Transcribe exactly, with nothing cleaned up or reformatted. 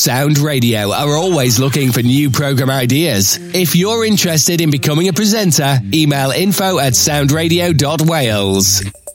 Sound Radio are always looking for new programme ideas. If you're interested in becoming a presenter, email info at soundradio dot wales.